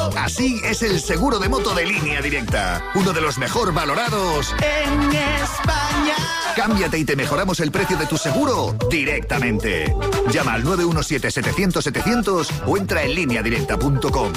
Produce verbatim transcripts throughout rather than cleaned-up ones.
Así es el seguro de moto de Línea Directa, uno de los mejor valorados en España. Cámbiate y te mejoramos el precio de tu seguro directamente. Llama al nueve uno siete, setecientos, setecientos o entra en línea directa punto com.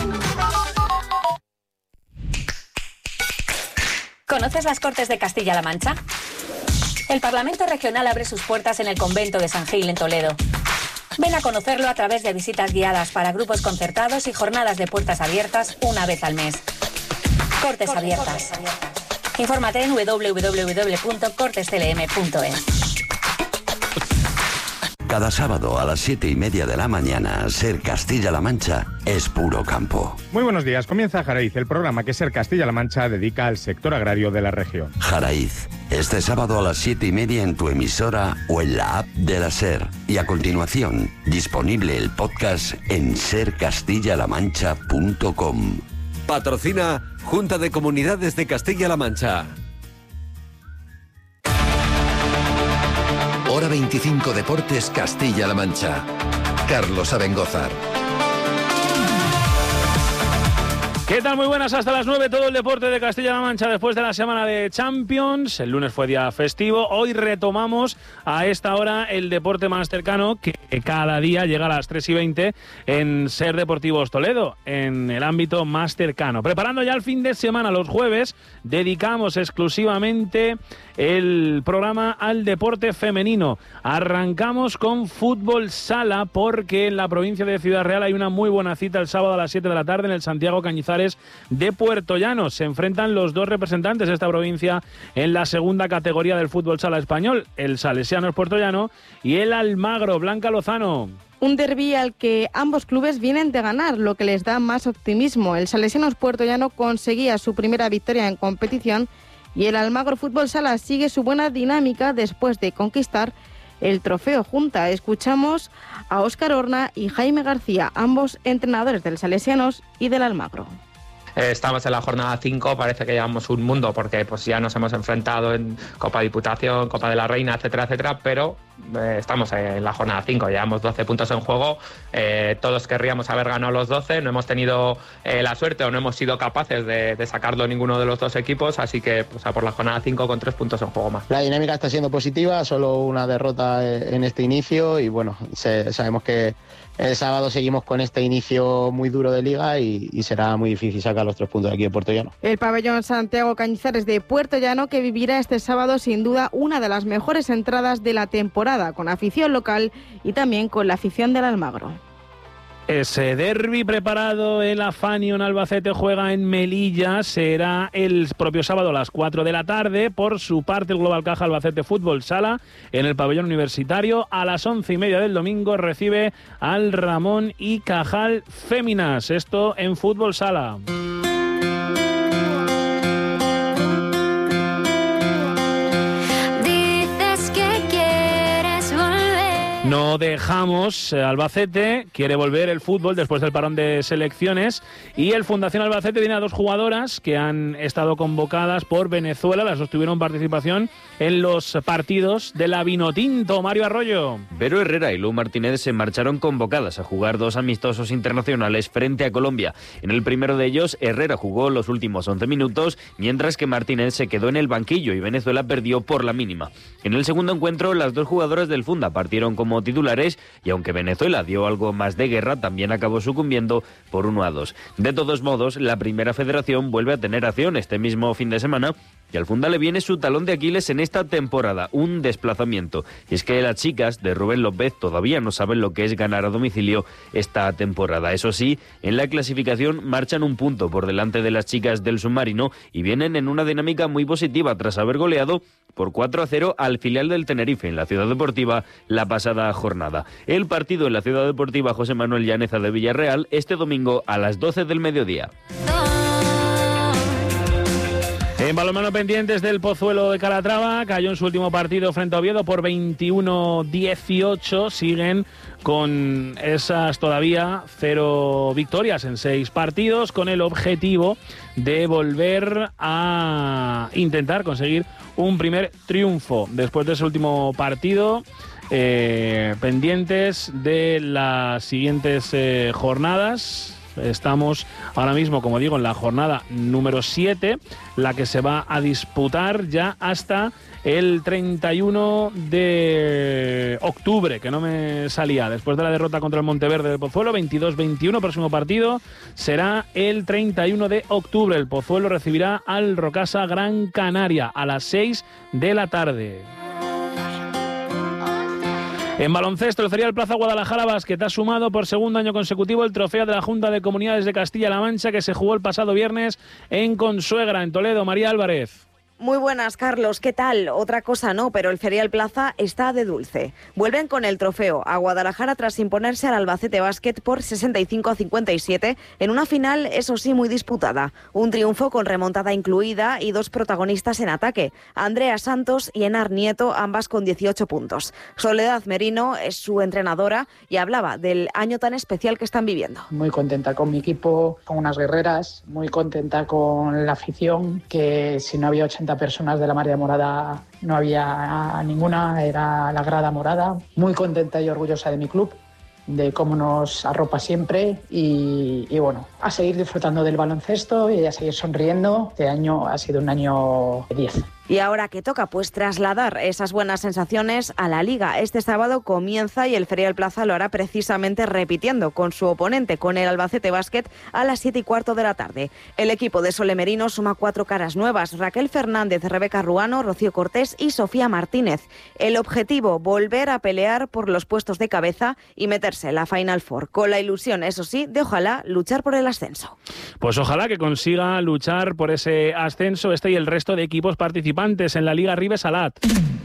¿Conoces las Cortes de Castilla-La Mancha? El Parlamento Regional abre sus puertas en el convento de San Gil, en Toledo. Ven a conocerlo a través de visitas guiadas para grupos concertados y jornadas de puertas abiertas una vez al mes. Cortes, Cortes abiertas. abiertas. Infórmate en doble u doble u doble u punto cortes t l m punto es. Cada sábado a las siete y media de la mañana, Ser Castilla-La Mancha es puro campo. Muy buenos días. Comienza Jaraiz, el programa que Ser Castilla-La Mancha dedica al sector agrario de la región. Jaraiz, este sábado a las siete y media en tu emisora o en la app de la Ser. Y a continuación, disponible el podcast en ser castilla la mancha punto com. Patrocina Junta de Comunidades de Castilla-La Mancha. Hora veinticinco Deportes Castilla-La Mancha. Carlos Abengózar. ¿Qué tal? Muy buenas, hasta las nueve todo el deporte de Castilla-La Mancha después de la semana de Champions. El lunes fue día festivo, hoy retomamos a esta hora el deporte más cercano que cada día llega a las tres y veinte en Ser Deportivos Toledo, en el ámbito más cercano. Preparando ya el fin de semana, los jueves, dedicamos exclusivamente el programa al deporte femenino. Arrancamos con fútbol sala porque en la provincia de Ciudad Real hay una muy buena cita el sábado a las siete de la tarde en el Santiago Cañizares de Puertollano. Se enfrentan los dos representantes de esta provincia en la segunda categoría del fútbol sala español, el Salesianos Puertollano y el Almagro. Blanca Lozano. Un derbi al que ambos clubes vienen de ganar, lo que les da más optimismo. El Salesianos Puertollano conseguía su primera victoria en competición y el Almagro Fútbol Sala sigue su buena dinámica después de conquistar el trofeo Junta. Escuchamos a Óscar Horna y Jaime García, ambos entrenadores del Salesianos y del Almagro. Estamos en la jornada cinco, parece que llevamos un mundo porque pues ya nos hemos enfrentado en Copa Diputación, Copa de la Reina, etcétera, etcétera, pero eh, estamos en la jornada cinco, llevamos doce puntos en juego, eh, todos querríamos haber ganado los doce, no hemos tenido eh, la suerte o no hemos sido capaces de, de sacarlo ninguno de los dos equipos, así que pues, a por la jornada cinco con tres puntos en juego más. La dinámica está siendo positiva, solo una derrota en este inicio y bueno, se, sabemos que el sábado seguimos con este inicio muy duro de liga y, y será muy difícil sacar los tres puntos de aquí de Puertollano. El pabellón Santiago Cañizares de Puertollano que vivirá este sábado sin duda una de las mejores entradas de la temporada, con afición local y también con la afición del Almagro. Ese derbi preparado, el Afanion Albacete juega en Melilla, será el propio sábado a las cuatro de la tarde. Por su parte, el Global Caja Albacete Fútbol Sala en el pabellón universitario a las once y media del domingo recibe al Ramón y Cajal Féminas. Esto en Fútbol Sala. No dejamos, Albacete quiere volver el fútbol después del parón de selecciones y el Fundación Albacete tiene a dos jugadoras que han estado convocadas por Venezuela, las dos tuvieron participación en los partidos de la Vinotinto. Mario Arroyo. Vero Herrera y Lu Martínez se marcharon convocadas a jugar dos amistosos internacionales frente a Colombia. En el primero de ellos, Herrera jugó los últimos once minutos, mientras que Martínez se quedó en el banquillo y Venezuela perdió por la mínima. En el segundo encuentro, las dos jugadoras del Funda partieron como titulares y aunque Venezuela dio algo más de guerra, también acabó sucumbiendo por uno a dos. De todos modos, la primera federación vuelve a tener acción este mismo fin de semana y al Funda le viene su talón de Aquiles en esta temporada, un desplazamiento. Y es que las chicas de Rubén López todavía no saben lo que es ganar a domicilio esta temporada. Eso sí, en la clasificación marchan un punto por delante de las chicas del Submarino y vienen en una dinámica muy positiva tras haber goleado por cuatro a cero al filial del Tenerife en la Ciudad Deportiva la pasada jornada. El partido en la Ciudad Deportiva José Manuel Llaneza de Villarreal este domingo a las doce del mediodía. En balonmano pendientes del Pozuelo de Calatrava, cayó en su último partido frente a Oviedo por veintiuno dieciocho. Siguen con esas todavía cero victorias en seis partidos, con el objetivo de volver a intentar conseguir un primer triunfo después de ese último partido. Eh, pendientes de las siguientes eh, jornadas. Estamos ahora mismo, como digo, en la jornada número siete, la que se va a disputar ya hasta el treinta y uno de octubre, que no me salía, después de la derrota contra el Monteverde del Pozuelo, veintidós veintiuno, próximo partido será el treinta y uno de octubre. El Pozuelo recibirá al Rocasa Gran Canaria a las seis de la tarde. En baloncesto, el Ferial Plaza Guadalajara Basket ha sumado por segundo año consecutivo el trofeo de la Junta de Comunidades de Castilla-La Mancha, que se jugó el pasado viernes en Consuegra, en Toledo. María Álvarez. Muy buenas, Carlos. ¿Qué tal? Otra cosa no, pero el Ferial Plaza está de dulce. Vuelven con el trofeo a Guadalajara tras imponerse al Albacete Basket por sesenta y cinco a cincuenta y siete en una final, eso sí, muy disputada. Un triunfo con remontada incluida y dos protagonistas en ataque, Andrea Santos y Enar Nieto, ambas con dieciocho puntos. Soledad Merino es su entrenadora y hablaba del año tan especial que están viviendo. Muy contenta con mi equipo, con unas guerreras, muy contenta con la afición, que si no había ochenta personas de la Marea Morada no había ninguna, era la grada morada. Muy contenta y orgullosa de mi club, de cómo nos arropa siempre y, y bueno, a seguir disfrutando del baloncesto y a seguir sonriendo. Este año ha sido un año diez. Y ahora que toca, pues trasladar esas buenas sensaciones a la Liga. Este sábado comienza y el Ferial Plaza lo hará precisamente repitiendo con su oponente, con el Albacete Basket, a las siete y cuarto de la tarde. El equipo de Sole Merino suma cuatro caras nuevas: Raquel Fernández, Rebeca Ruano, Rocío Cortés y Sofía Martínez. El objetivo, volver a pelear por los puestos de cabeza y meterse en la Final Four, con la ilusión, eso sí, de ojalá luchar por el ascenso. Pues ojalá que consiga luchar por ese ascenso este y el resto de equipos participantes en la Liga Ribes Salat.